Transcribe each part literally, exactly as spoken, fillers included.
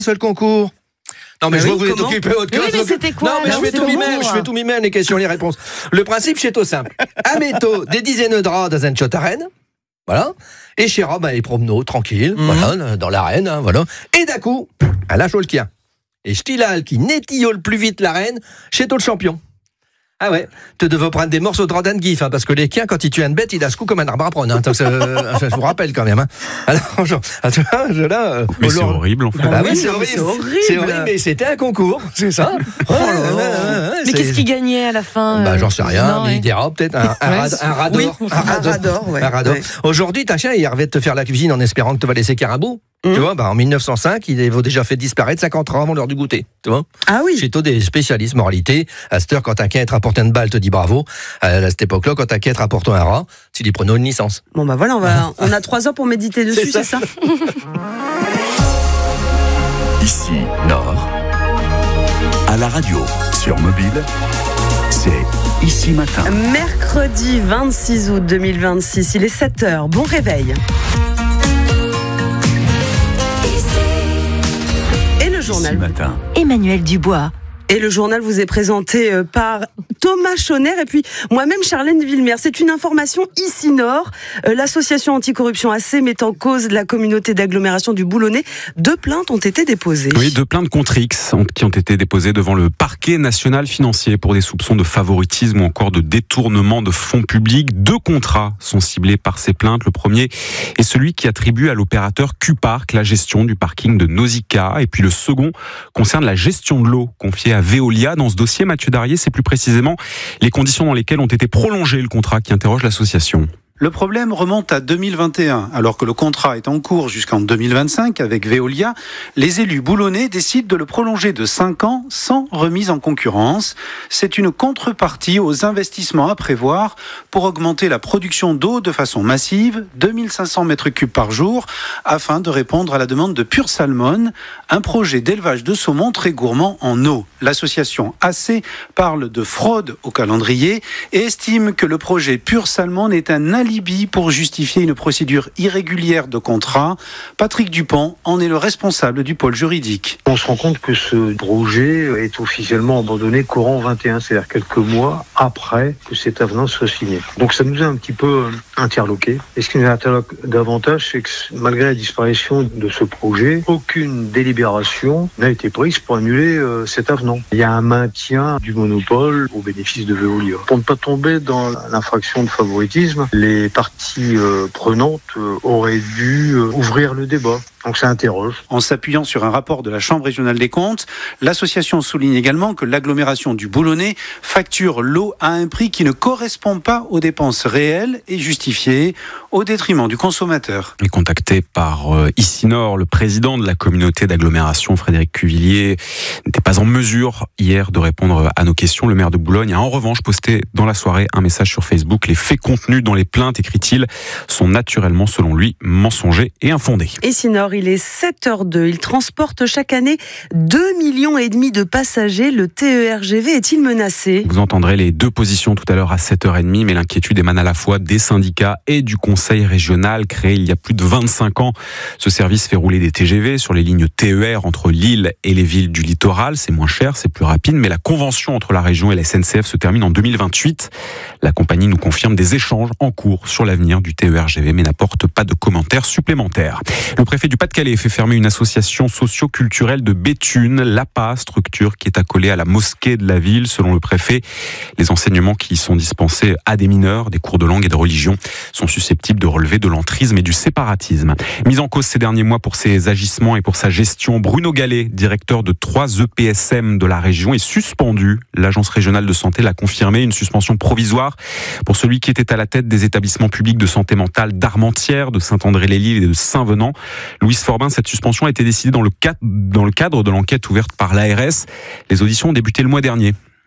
seul concours. Non mais ah je oui, vois que vous êtes occupé à votre Oui, classe. mais c'était quoi? Non mais alors, je fais c'est tout bon, mi-même, je fais tout mi-même les questions, les réponses. Le principe c'est tout simple. Ameto, des dizaines de draps dans un shot arène. Voilà. Et Chéra, bah, les promeneaux, tranquille, Mhm. voilà, dans l'arène, hein, voilà. Et d'un coup, un lâche le kien. Et Stilal qui nétillole plus vite l'arène, chez tout le champion. Ah ouais, tu devais prendre des morceaux de Rodan Gif, hein, parce que les chiens, quand ils tuent une bête, ils a ce coup comme un arbre à prendre. Hein, donc, euh, je vous rappelle quand même. Hein. Alors, genre, je, là, euh, Mais c'est alors, horrible, en fait. bah oui, oui, c'est non, mais horrible. c'est horrible. C'est horrible, mais c'était un concours, c'est ça. Oh là là. Ouais, ouais, ouais, Mais c'est- qu'est-ce qu'il gagnait à la fin? Bah, euh, j'en sais rien, non, mais ouais. il dira peut-être un, un, Ouais, rad- un rador. Oui, un rador. un rador, ouais. Un rador. Ouais. Aujourd'hui, ta chien, il rêvait de te faire la cuisine en espérant que tu vas laisser carabou. Mmh. Tu vois, bah, en mille neuf cent cinq, il avait déjà fait disparaître cinquante ans avant l'heure du goûter. Tu vois? Ah oui. Chez toi, des spécialistes moralité. À cette heure, quand un quin te rapporte une balle, te dit bravo. À cette époque-là, quand un quin te rapporte un rat, tu lui prenais une licence. Bon bah voilà, on, va, on a trois heures pour méditer dessus, C'est c'est ça, Ici, Nord. À la radio, sur mobile, c'est Ici Matin. Mercredi vingt-six août deux mille vingt-six, il est sept heures. Bon réveil. Et le Ici journal. Matin. Emmanuel Dubois. Et le journal vous est présenté euh, par Thomas Chauner et puis moi-même Charlène Villemer. C'est une information Ici Nord. Euh, L'association anticorruption A C met en cause la communauté d'agglomération du Boulonnais. Deux plaintes ont été déposées. Oui, deux plaintes contre X ont- qui ont été déposées devant le parquet national financier pour des soupçons de favoritisme ou encore de détournement de fonds publics. Deux contrats sont ciblés par ces plaintes. Le premier est celui qui attribue à l'opérateur Q-Park la gestion du parking de Nausicaa. Et puis le second concerne la gestion de l'eau confiée à Veolia. Dans ce dossier, Mathieu Darrier, c'est plus précisément les conditions dans lesquelles ont été prolongés le contrat qui interroge l'association. Le problème remonte à deux mille vingt et un. Alors que le contrat est en cours jusqu'en deux mille vingt-cinq avec Veolia, les élus boulonnais décident de le prolonger de cinq ans sans remise en concurrence. C'est une contrepartie aux investissements à prévoir pour augmenter la production d'eau de façon massive, deux mille cinq cents mètres cubes par jour, afin de répondre à la demande de Pure Salmon, un projet d'élevage de saumon très gourmand en eau. L'association A C parle de fraude au calendrier et estime que le projet Pure Salmon est un alibi pour justifier une procédure irrégulière de contrat. Patrick Dupont en est le responsable du pôle juridique. On se rend compte que ce projet est officiellement abandonné courant vingt et un, c'est-à-dire quelques mois après que cet avenant soit signé. Donc ça nous a un petit peu interloqués. Et ce qui nous interloque davantage, c'est que malgré la disparition de ce projet, aucune délibération n'a été prise pour annuler euh, cet avenant. Il y a un maintien du monopole au bénéfice de Veolia. Pour ne pas tomber dans l'infraction de favoritisme, les parties euh, prenantes euh, auraient dû euh, ouvrir le débat. Donc ça interroge. En s'appuyant sur un rapport de la Chambre régionale des comptes, l'association souligne également que l'agglomération du Boulonnais facture l'eau à un prix qui ne correspond pas aux dépenses réelles et justifiées, au détriment du consommateur. Et contacté par euh, Ici Nord, le président de la communauté d'agglomération, Frédéric Cuvillier, n'était pas en mesure hier de répondre à nos questions. Le maire de Boulogne a en revanche posté dans la soirée un message sur Facebook. Les faits contenus dans les plaintes, écrit-il, sont naturellement, selon lui, mensongers et infondés. Ici Nord, il est sept heures deux. Il transporte chaque année deux millions et demi de passagers. Le T E R G V est-il menacé ? Vous entendrez les deux positions tout à l'heure à sept heures trente, mais l'inquiétude émane à la fois des syndicats et du conseil régional. Créé il y a plus de vingt-cinq ans, ce service fait rouler des T G V sur les lignes T E R entre Lille et les villes du littoral. C'est moins cher, c'est plus rapide, mais la convention entre la région et la S N C F se termine en deux mille vingt-huit. La compagnie nous confirme des échanges en cours sur l'avenir du T E R G V, mais n'apporte pas de commentaires supplémentaires. Le préfet du Pas-de-Calais fait fermer une association socio-culturelle de Béthune, l'A P A, structure qui est accolée à la mosquée de la ville. Selon le préfet, les enseignements qui y sont dispensés à des mineurs, des cours de langue et de religion, sont susceptibles de relever de l'entrisme et du séparatisme. Mise en cause ces derniers mois pour ses agissements et pour sa gestion, Bruno Gallet, directeur de trois E P S M de la région, est suspendu. L'agence régionale de santé l'a confirmé, une suspension provisoire pour celui qui était à la tête des établissements publics de santé mentale d'Armentières, de Saint-André-les-Lilles et de Saint-Venant. Louise Forbin, cette suspension a été décidée dans le cadre, dans le cadre de l'enquête ouverte par l'A R S. Les auditions ont débuté le mois dernier.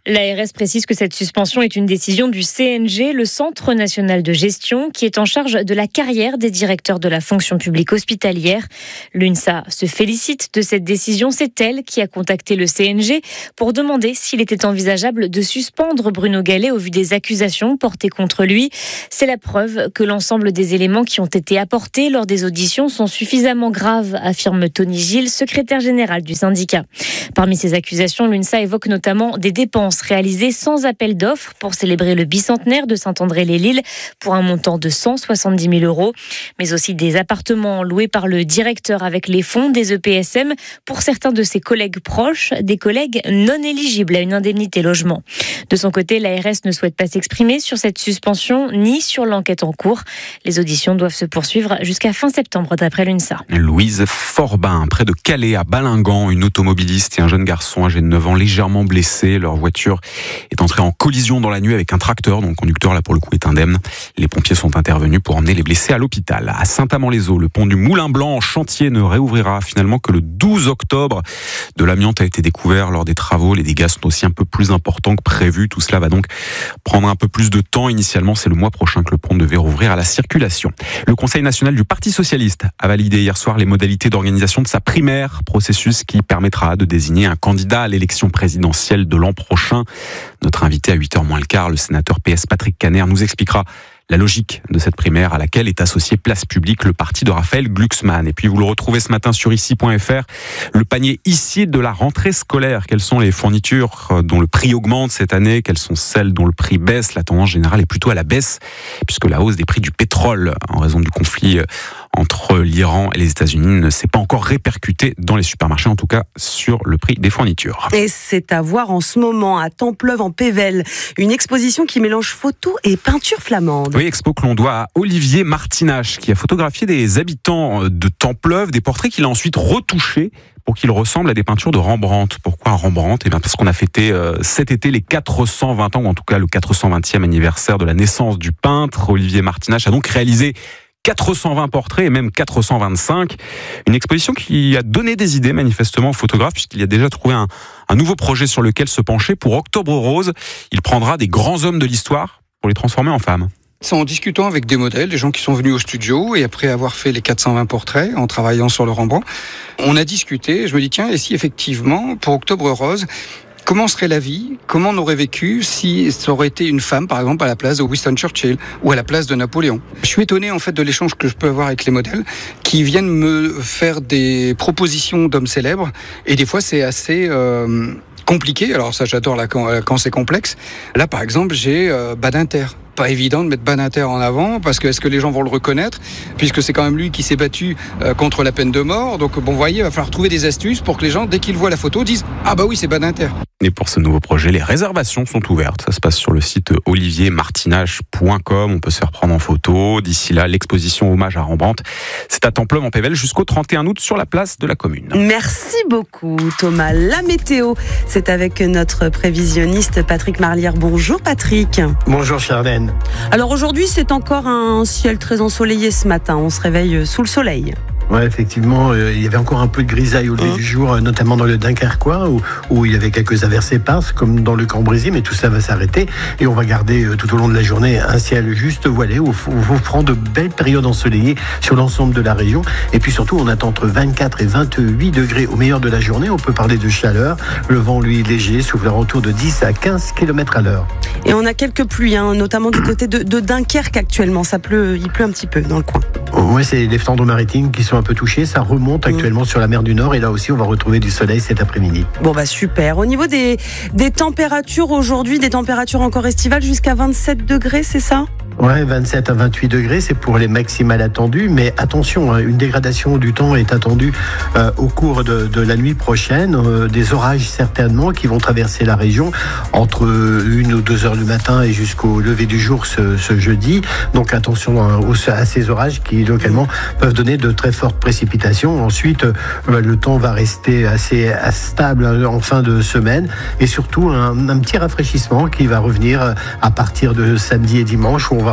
L'A R S précise que cette suspension est une décision du C N G, le Centre national de gestion, qui est en charge de la carrière des directeurs de la fonction publique hospitalière. L'UNSA se félicite de cette décision. C'est elle qui a contacté le C N G pour demander s'il était envisageable de suspendre Bruno Gallet au vu des accusations portées contre lui. C'est la preuve que l'ensemble des éléments qui ont été apportés lors des auditions sont suffisamment graves, affirme Tony Gilles, secrétaire général du syndicat. Parmi ces accusations, l'UNSA évoque notamment des dépenses réalisées sans appel d'offres pour célébrer le bicentenaire de Saint-André-les-Lilles pour un montant de cent soixante-dix mille euros, mais aussi des appartements loués par le directeur avec les fonds des E P S M pour certains de ses collègues proches, des collègues non éligibles à une indemnité logement. De son côté, l'A R S ne souhaite pas s'exprimer sur cette suspension ni sur l'enquête en cours. Les auditions doivent se poursuivre jusqu'à fin septembre d'après l'UNSA. Louise Forbin, près de Calais, à Balingan, une automobiliste et un jeune garçon âgé de neuf ans légèrement blessés. Leur voiture est entrée en collision dans la nuit avec un tracteur dont le conducteur, là pour le coup, est indemne. Les pompiers sont intervenus pour emmener les blessés à l'hôpital. À Saint-Amand-les-Eaux, le pont du Moulin Blanc en chantier ne réouvrira finalement que le douze octobre. De l'amiante a été découvert lors des travaux. Les dégâts sont aussi un peu plus importants que prévu. Tout cela va donc prendre un peu plus de temps. Initialement, c'est le mois prochain que le pont devait rouvrir à la circulation. Le Conseil national du Parti socialiste a validé hier soir les modalités d'organisation de sa primaire, processus qui permettra de désigner un candidat à l'élection présidentielle de l'an prochain. Notre invité à huit heures moins le quart, le sénateur P S Patrick Kanner, nous expliquera la logique de cette primaire à laquelle est associé Place Publique, le parti de Raphaël Glucksmann. Et puis vous le retrouvez ce matin sur ici point f r, le panier ici de la rentrée scolaire. Quelles sont les fournitures dont le prix augmente cette année? Quelles sont celles dont le prix baisse? La tendance générale est plutôt à la baisse, puisque la hausse des prix du pétrole en raison du conflit entre l'Iran et les États-Unis ne s'est pas encore répercutée dans les supermarchés, en tout cas sur le prix des fournitures. Et c'est à voir en ce moment à Templeuve en Pévèle, une exposition qui mélange photos et peinture flamande. Oui, expo que l'on doit à Olivier Martinache, qui a photographié des habitants de Templeuve, des portraits qu'il a ensuite retouchés pour qu'ils ressemblent à des peintures de Rembrandt. Pourquoi Rembrandt? Eh bien parce qu'on a fêté euh, cet été les quatre cent vingt ans, ou en tout cas le quatre cent vingtième anniversaire de la naissance du peintre. Olivier Martinache a donc réalisé quatre cent vingt portraits et même quatre cent vingt-cinq. Une exposition qui a donné des idées manifestement aux photographes, puisqu'il a déjà trouvé un, un nouveau projet sur lequel se pencher. Pour Octobre Rose, il prendra des grands hommes de l'histoire pour les transformer en femmes. C'est en discutant avec des modèles, des gens qui sont venus au studio, et après avoir fait les quatre cent vingt portraits, en travaillant sur le Rembrandt, on a discuté. Je me dis, tiens, et si effectivement, pour Octobre Rose, comment serait la vie? Comment on aurait vécu si ça aurait été une femme, par exemple, à la place de Winston Churchill ou à la place de Napoléon? Je suis étonné, en fait, de l'échange que je peux avoir avec les modèles qui viennent me faire des propositions d'hommes célèbres. Et des fois, c'est assez euh, compliqué. Alors ça, j'adore là, quand, quand c'est complexe. Là, par exemple, j'ai euh, Badinter. Pas évident de mettre Badinter en avant, parce que est-ce que les gens vont le reconnaître, puisque c'est quand même lui qui s'est battu euh, contre la peine de mort. Donc bon, vous voyez, il va falloir trouver des astuces pour que les gens, dès qu'ils voient la photo, disent « Ah bah oui, c'est Badinter ». Et pour ce nouveau projet, les réservations sont ouvertes. Ça se passe sur le site olivier martinache point com. On peut se faire prendre en photo. D'ici là, l'exposition hommage à Rembrandt, c'est à Templeuve en Pévèle jusqu'au trente et un août sur la place de la Commune. Merci beaucoup Thomas. La météo, c'est avec notre prévisionniste Patrick Marlière. Bonjour Patrick. Bonjour Charlène. Alors aujourd'hui, c'est encore un ciel très ensoleillé ce matin. On se réveille sous le soleil. Ouais, effectivement, euh, il y avait encore un peu de grisaille au lever mmh. du jour, euh, notamment dans le Dunkerquois, où, où il y avait quelques averses éparses, comme dans le Cambrésis, mais tout ça va s'arrêter. Et on va garder euh, tout au long de la journée un ciel juste voilé, où vous prend de belles périodes ensoleillées sur l'ensemble de la région. Et puis surtout, on attend entre vingt-quatre et vingt-huit degrés au meilleur de la journée. On peut parler de chaleur. Le vent, lui, léger, soufflera autour de dix à quinze kilomètres à l'heure. Et on a quelques pluies, hein, notamment du côté de, de Dunkerque actuellement. Ça pleut, il pleut un petit peu dans le coin. Oui, c'est les Flandres maritimes qui sont un peu touchés. Ça remonte actuellement mmh. sur la mer du Nord. Et là aussi, on va retrouver du soleil cet après-midi. Bon, bah super. Au niveau des, des températures aujourd'hui, des températures encore estivales jusqu'à vingt-sept degrés, c'est ça ? Ouais, vingt-sept à vingt-huit degrés, c'est pour les maximales attendues. Mais attention, une dégradation du temps est attendue euh, au cours de, de la nuit prochaine. Euh, des orages certainement qui vont traverser la région entre une ou deux heures du matin et jusqu'au lever du jour ce, ce jeudi. Donc attention euh, à ces orages qui localement peuvent donner de très fortes précipitations. Ensuite, euh, le temps va rester assez stable en fin de semaine et surtout un, un petit rafraîchissement qui va revenir à partir de samedi et dimanche où on va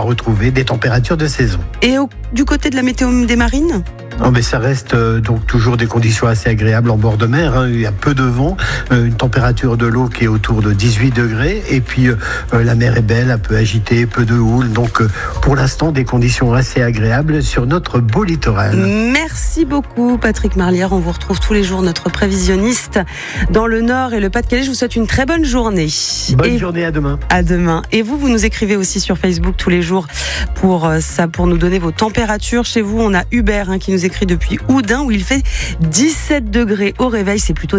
retrouver des températures de saison. Et au, du côté de la météo des marines ? Non, mais ça reste euh, donc toujours des conditions assez agréables en bord de mer. Hein. Il y a peu de vent, euh, une température de l'eau qui est autour de dix-huit degrés. Et puis euh, la mer est belle, un peu agitée, peu de houle. Donc euh, pour l'instant, des conditions assez agréables sur notre beau littoral. Merci beaucoup Patrick Marlière. On vous retrouve tous les jours, notre prévisionniste dans le Nord et le Pas-de-Calais. Je vous souhaite une très bonne journée. Bonne et journée, à demain. À demain. Et vous, vous nous écrivez aussi sur Facebook tous les jours pour euh, ça, pour nous donner vos températures. Chez vous, on a Hubert hein, qui nous écrit depuis Oudin où il fait dix-sept degrés au réveil. C'est plutôt